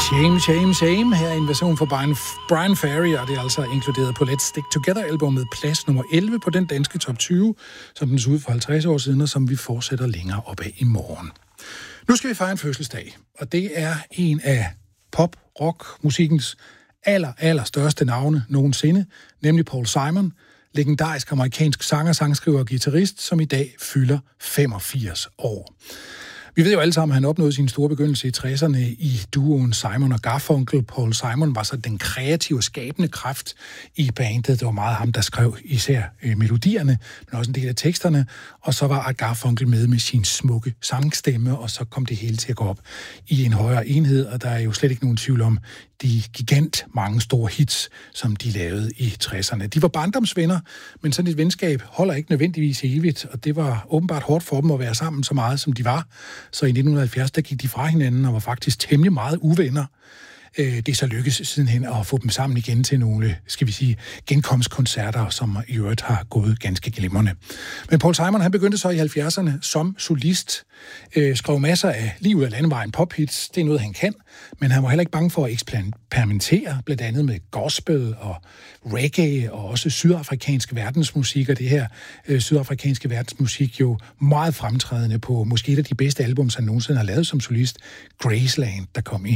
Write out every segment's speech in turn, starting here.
Shame, shame, shame. Her er en version for Brian Ferry, og det er altså inkluderet på Let's Stick Together-albummet plads nummer 11 på den danske top 20, som den så ud for 50 år siden, og som vi fortsætter længere opad i morgen. Nu skal vi fejre en fødselsdag, og det er en af pop-rock-musikkens allerstørste navne nogensinde, nemlig Paul Simon, legendarisk amerikansk sanger, sangskriver og guitarist, som i dag fylder 85 år. Vi ved jo alle sammen, at han opnåede sin store begyndelse i 60'erne i duoen Simon og Garfunkel. Paul Simon var så den kreative, skabende kraft i bandet. Det var meget ham, der skrev især melodierne, men også en del af teksterne. Og så var Art Garfunkel med sin smukke sangstemme, og så kom det hele til at gå op i en højere enhed. Og der er jo slet ikke nogen tvivl om de gigant mange store hits, som de lavede i 60'erne. De var barndomsvenner, men sådan et venskab holder ikke nødvendigvis evigt, og det var åbenbart hårdt for dem at være sammen så meget, som de var. Så i 1970, der gik de fra hinanden og var faktisk temmelig meget uvenner. Det er så lykkedes sidenhen at få dem sammen igen til nogle, skal vi sige, genkomstkoncerter, som i øvrigt har gået ganske glimrende. Men Paul Simon, han begyndte så i 70'erne som solist, skrev masser af lige ud af landevejen pophits. Det er noget, han kan, men han var heller ikke bange for at eksperimentere, blandt andet med gospel og reggae og også sydafrikansk verdensmusik, og det her sydafrikanske verdensmusik jo meget fremtrædende på måske et af de bedste albums, han nogensinde har lavet som solist, Graceland, der kom i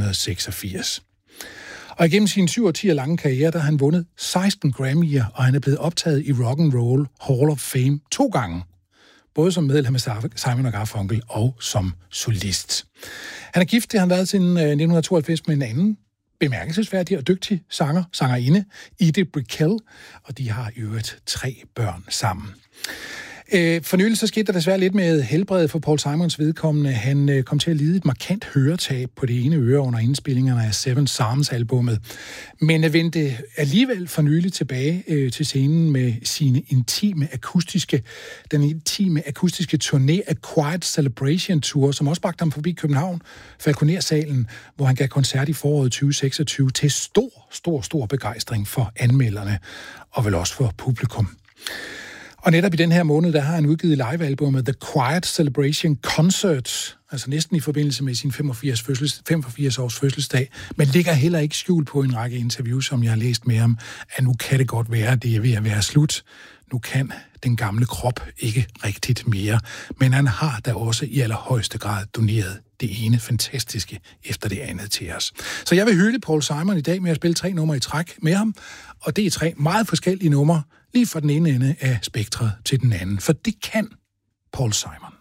1986. Og igennem sin 7 år lange karriere, der har han vundet 16 Grammy'er, og han er blevet optaget i Rock and Roll Hall of Fame 2 gange. Både som medlem af Simon og Garfunkel og som solist. Han er gift, det har han været siden 1992 med en anden bemærkelsesværdig og dygtig sangerinde, Edith Brickell, og de har i øvrigt 3 børn sammen. For nylig så skete der desværre lidt med helbredet for Paul Simons vedkommende. Han kom til at lide et markant høretab på det ene øre under indspillingerne af Seven Psalms-albummet, men vendte alligevel for nylig tilbage til scenen med sine den intime akustiske turné af Quiet Celebration Tour, som også bragte ham forbi København, Falconer-salen, hvor han gav koncert i foråret 2026 til stor begejstring for anmelderne og vel også for publikum. Og netop i den her måned, der har han udgivet livealbummet The Quiet Celebration Concert, altså næsten i forbindelse med sin 85 års fødselsdag, men ligger heller ikke skjult på en række interviews, som jeg har læst med ham, at nu kan det godt være, det er ved at være slut. Nu kan den gamle krop ikke rigtigt mere, men han har da også i allerhøjeste grad doneret det ene fantastiske efter det andet til os. Så jeg vil hylde Paul Simon i dag med at spille 3 numre i træk med ham, og det er 3 meget forskellige numre, lige fra den ene ende af spektret til den anden, for det kan Paul Simon.